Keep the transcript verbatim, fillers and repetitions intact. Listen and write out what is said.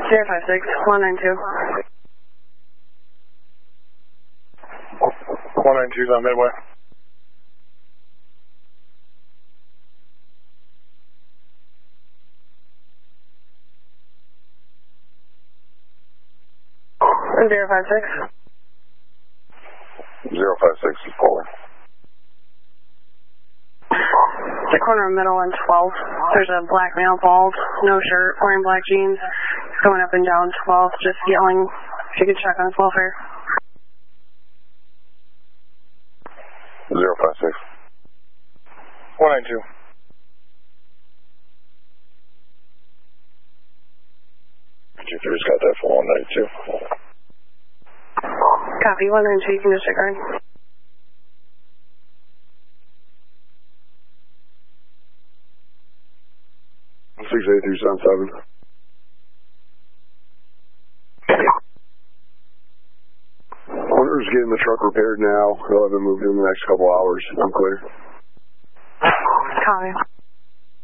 zero five six, one nine two. one nine two's on Midway. zero five six. zero five six is forward. The corner of middle and twelve. There's a black male, bald, no shirt, wearing black jeans. He's going up and down twelve, just yelling if you could check on his welfare. zero five six. one nine two. two three's got that for one nine two. Copy, one nine two, you can disregard. six eight three seven seven. Owner's getting the truck repaired now. They'll have it moved in the next couple hours. I'm clear. Copy.